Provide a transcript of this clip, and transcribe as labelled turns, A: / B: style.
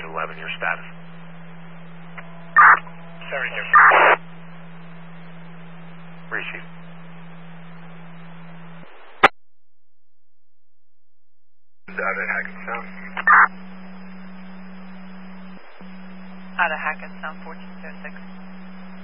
A: 11, your status.
B: 70.
A: Receive. Out at Hackensack.
C: Out of Hackensack, 1406.